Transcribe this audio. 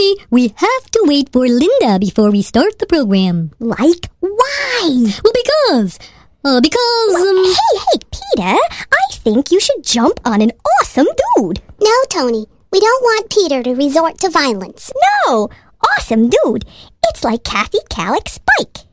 Tony, we have to wait for Linda before we start the program. Like, why? Well, because... Hey, Peter, I think you should jump on an awesome dude. No, Tony, we don't want Peter to resort to violence. No, awesome dude. It's like Kathy Kalik's bike.